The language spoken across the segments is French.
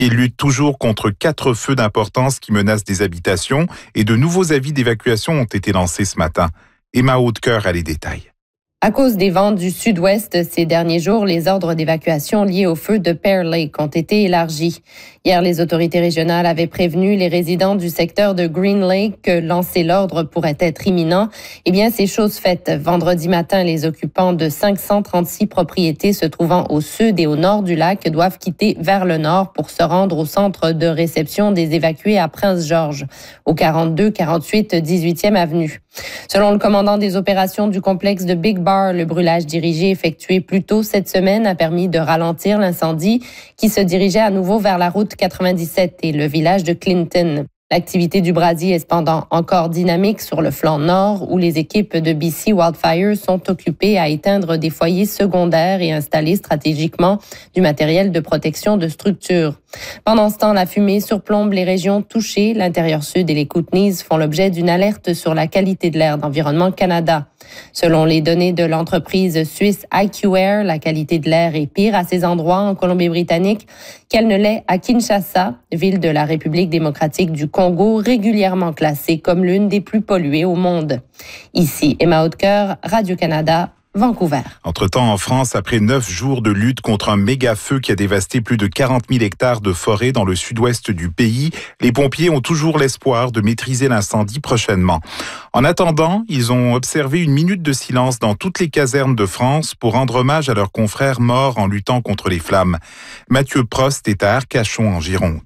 Il lutte toujours contre 4 feux d'importance qui menacent des habitations et de nouveaux avis d'évacuation ont été lancés ce matin. Emma Hautecoeur a les détails. À cause des vents du sud-ouest ces derniers jours, les ordres d'évacuation liés au feu de Pear Lake ont été élargis. Hier, les autorités régionales avaient prévenu les résidents du secteur de Green Lake que lancer l'ordre pourrait être imminent. Eh bien, c'est chose faite. Vendredi matin, les occupants de 536 propriétés se trouvant au sud et au nord du lac doivent quitter vers le nord pour se rendre au centre de réception des évacués à Prince-Georges, au 42 48 18e avenue. Selon le commandant des opérations du complexe de Big Bar, le brûlage dirigé effectué plus tôt cette semaine a permis de ralentir l'incendie qui se dirigeait à nouveau vers la route 97 et le village de Clinton. L'activité du brasier est cependant encore dynamique sur le flanc nord où les équipes de BC Wildfire sont occupées à éteindre des foyers secondaires et installer stratégiquement du matériel de protection de structures. Pendant ce temps, la fumée surplombe les régions touchées. L'intérieur sud et les Kootenays font l'objet d'une alerte sur la qualité de l'air d'Environnement Canada. Selon les données de l'entreprise suisse IQAir, la qualité de l'air est pire à ces endroits en Colombie-Britannique qu'elle ne l'est à Kinshasa, ville de la République démocratique du Congo, régulièrement classée comme l'une des plus polluées au monde. Ici, Emma Hautecoeur, Radio-Canada, Vancouver. Entre-temps, en France, après 9 jours de lutte contre un méga-feu qui a dévasté plus de 40 000 hectares de forêt dans le sud-ouest du pays, les pompiers ont toujours l'espoir de maîtriser l'incendie prochainement. En attendant, ils ont observé une minute de silence dans toutes les casernes de France pour rendre hommage à leurs confrères morts en luttant contre les flammes. Mathieu Prost est à Arcachon en Gironde.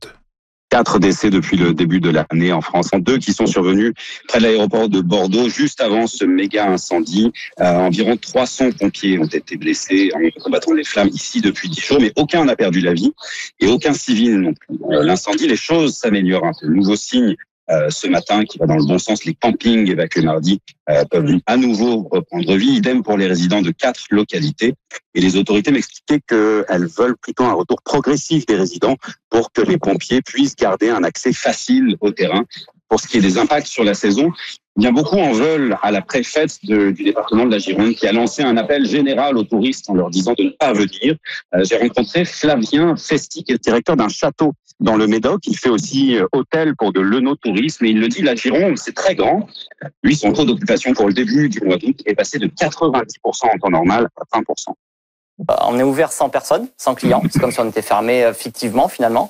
4 décès depuis le début de l'année en France, 2 qui sont survenus près de l'aéroport de Bordeaux juste avant ce méga incendie. Environ 300 pompiers ont été blessés en combattant les flammes ici depuis 10 jours, mais aucun n'a perdu la vie et aucun civil non plus. L'incendie, les choses s'améliorent. Un nouveau signe ce matin qui va dans le bon sens. Les campings évacués mardi peuvent à nouveau reprendre vie. Idem pour les résidents de 4 localités. Et les autorités m'expliquaient qu'elles veulent plutôt un retour progressif des résidents pour que les pompiers puissent garder un accès facile au terrain. Pour ce qui est des impacts sur la saison, bien beaucoup en veulent à la préfète du département de la Gironde qui a lancé un appel général aux touristes en leur disant de ne pas venir. J'ai rencontré Flavien Festi, qui est directeur d'un château dans le Médoc. Il fait aussi hôtel pour de l'œnotourisme et il le dit, la Gironde, c'est très grand. Lui, son taux d'occupation pour le début du mois d'août est passé de 90% en temps normal à 20%. On est ouvert sans personne, sans clients. C'est comme si on était fermé fictivement finalement.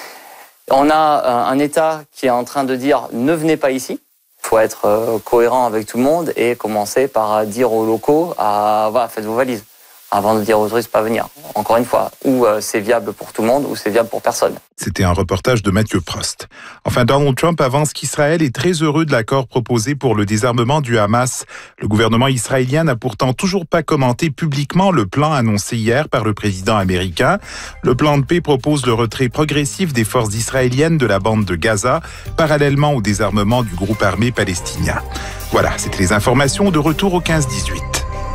On a un État qui est en train de dire ne venez pas ici. Il faut être cohérent avec tout le monde et commencer par dire aux locaux voilà, faites vos valises avant de dire aux touristes pas venir. Encore une fois, ou c'est viable pour tout le monde ou c'est viable pour personne. C'était un reportage de Mathieu Prost. Enfin, Donald Trump avance qu'Israël est très heureux de l'accord proposé pour le désarmement du Hamas. Le gouvernement israélien n'a pourtant toujours pas commenté publiquement le plan annoncé hier par le président américain. Le plan de paix propose le retrait progressif des forces israéliennes de la bande de Gaza, parallèlement au désarmement du groupe armé palestinien. Voilà, c'était les informations. De retour au 15-18.